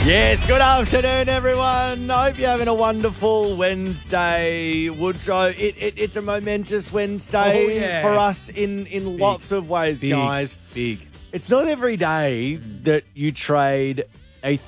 Yes, good afternoon, everyone. I hope you're having a wonderful Wednesday, Woodrow. It's a momentous Wednesday for us in lots of ways, guys. Big. It's not every day that you trade a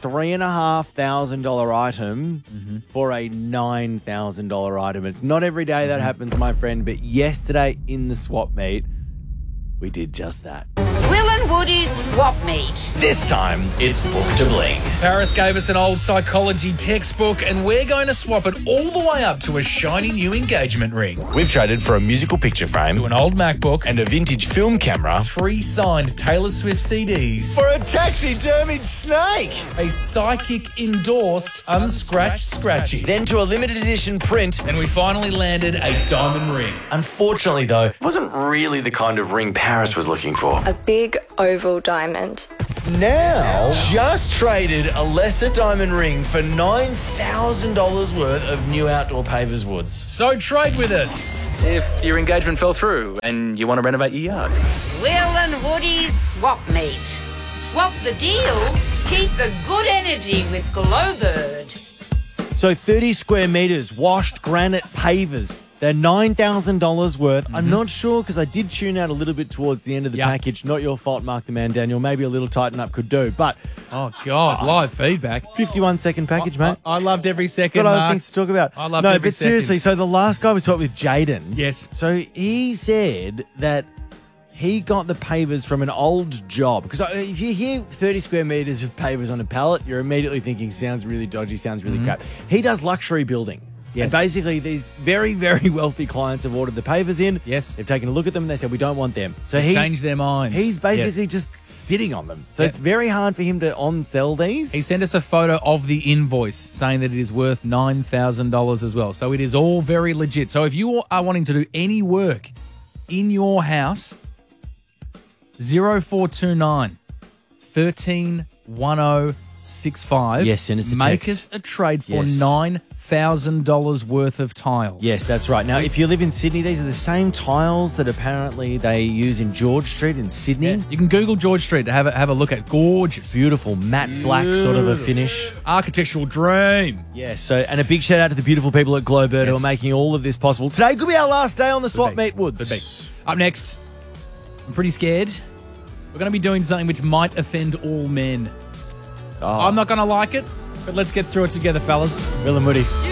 $3,500 item for a $9,000 item. It's not every day that happens, my friend, but yesterday in the swap meet, we did just that. Will and Woody's swap meet. This time, it's book to bling. Paris gave us an old psychology textbook, and we're going to swap it all the way up to a shiny new engagement ring, We've traded for a musical picture frame to an old MacBook, and a vintage film camera 3 signed Taylor Swift CDs, for a taxidermied snake. a psychic endorsed unscratched scratchy. Then to a limited edition print. And we finally landed a diamond ring. Unfortunately, though, it wasn't really the kind of ring Paris was looking for. A big oval diamond. Now, just traded a lesser diamond ring for $9,000 worth of new outdoor pavers woods. So trade with us if your engagement fell through and you want to renovate your yard. Will and Woody's swap meet. Swap the deal, keep the good energy with Glowbird. So 30 square metres, washed granite pavers. They're $9,000 worth. I'm not sure because I did tune out a little bit towards the end of the package. Not your fault, Mark the Man, Daniel. Maybe a little tighten up could do. But Oh, God, live feedback. 51-second package, mate. I loved every second, Got other Mark. things to talk about. I loved no, every but seriously, second. so the last guy we talked with, Jaden. Yes. So he said that he got the pavers from an old job. Because if you hear 30 square metres of pavers on a pallet, you're immediately thinking, sounds really dodgy, sounds really crap. He does luxury building. Yes. And basically, these very, very wealthy clients have ordered the pavers in. Yes. They've taken a look at them and they said, we don't want them. So They changed their mind. He's basically Yes. just sitting on them. So Yeah. it's very hard for him to on-sell these. He sent us a photo of the invoice saying that it is worth $9,000 as well. So it is all very legit. So if you are wanting to do any work in your house, 0429 131065. Yes, send us a Make text. us a trade for Yes. $9,000 worth of tiles. Yes, that's right. Now, if you live in Sydney, these are the same tiles that apparently they use in George Street in Sydney. Yeah, you can Google George Street to have a look at. Gorgeous. Beautiful matte black sort of a finish. Architectural dream. Yes, so and a big shout out to the beautiful people at Glowbird who Yes. are making all of this possible. Today could be our last day on the swap meet, Woods. Could be. Up next, I'm pretty scared. We're going to be doing something which might offend all men. Oh, I'm not going to like it, but let's get through it together, fellas. Will and Woody. Do